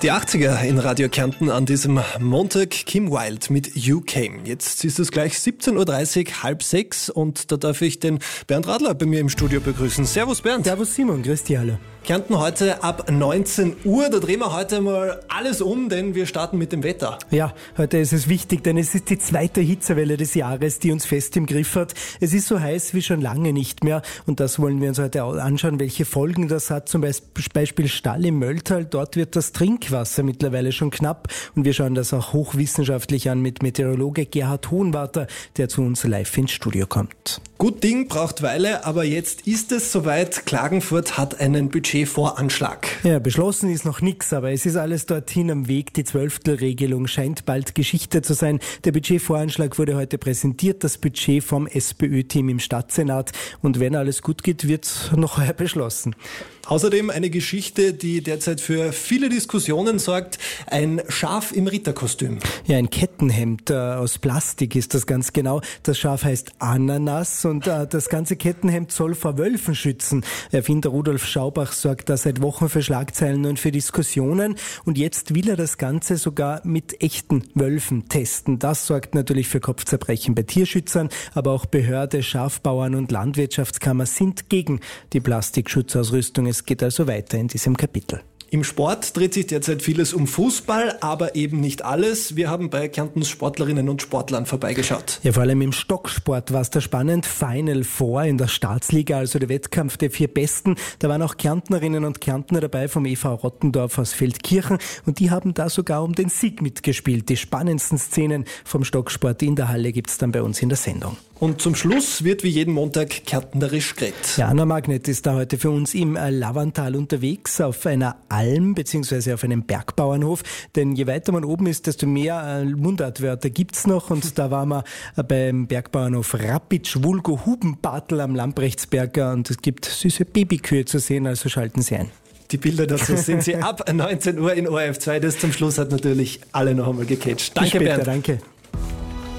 Die 80er in Radio Kärnten an diesem Montag, Kim Wilde mit You Came. Jetzt ist es gleich 17.30 Uhr, halb sechs, und da darf ich den Bernd Radler bei mir im Studio begrüßen. Servus Bernd. Servus Simon, grüß dich alle. Kärnten heute ab 19 Uhr, da drehen wir heute mal alles um, denn wir starten mit dem Wetter. Ja, heute ist es wichtig, denn es ist die zweite Hitzewelle des Jahres, die uns fest im Griff hat. Es ist so heiß wie schon lange nicht mehr, und das wollen wir uns heute anschauen, welche Folgen das hat. Zum Beispiel Stall im Mölltal, dort wird das Trinkwasser mittlerweile schon knapp, und wir schauen das auch hochwissenschaftlich an mit Meteorologe Gerhard Hohenwarter, der zu uns live ins Studio kommt. Gut Ding braucht Weile, aber jetzt ist es soweit. Klagenfurt hat einen Budgetvoranschlag. Ja, beschlossen ist noch nichts, aber es ist alles dorthin am Weg. Die Zwölftelregelung scheint bald Geschichte zu sein. Der Budgetvoranschlag wurde heute präsentiert, das Budget vom SPÖ-Team im Stadtsenat. Und wenn alles gut geht, wird noch heuer beschlossen. Außerdem eine Geschichte, die derzeit für viele Diskussionen sorgt. Ein Schaf im Ritterkostüm. Ja, ein Kettenhemd aus Plastik ist das ganz genau. Das Schaf heißt Ananas, und das ganze Kettenhemd soll vor Wölfen schützen. Erfinder Rudolf Schaubach sorgt da seit Wochen für Schlagzeilen und für Diskussionen. Und jetzt will er das Ganze sogar mit echten Wölfen testen. Das sorgt natürlich für Kopfzerbrechen bei Tierschützern, aber auch Behörde, Schafbauern und Landwirtschaftskammer sind gegen die Plastikschutzausrüstung. Es geht also weiter in diesem Kapitel. Im Sport dreht sich derzeit vieles um Fußball, aber eben nicht alles. Wir haben bei Kärntens Sportlerinnen und Sportlern vorbeigeschaut. Ja, vor allem im Stocksport war es da spannend. Final Four in der Staatsliga, also der Wettkampf der 4 Besten. Da waren auch Kärntnerinnen und Kärntner dabei vom EV Rottendorf aus Feldkirchen, und die haben da sogar um den Sieg mitgespielt. Die spannendsten Szenen vom Stocksport in der Halle gibt's dann bei uns in der Sendung. Und zum Schluss wird wie jeden Montag kärntnerisch geredet. Ja, Anna Magnet ist da heute für uns im Lavantal unterwegs, auf einer Alm bzw. auf einem Bergbauernhof. Denn je weiter man oben ist, desto mehr Mundartwörter gibt's noch. Und da waren wir beim Bergbauernhof Rappitsch, vulgo Hubenbartel am Lamprehtsberger. Und es gibt süße Babykühe zu sehen, also schalten Sie ein. Die Bilder dazu sehen Sie ab 19 Uhr in ORF 2. Das zum Schluss hat natürlich alle noch einmal gecatcht. Danke, Bis später, Bernd. Danke.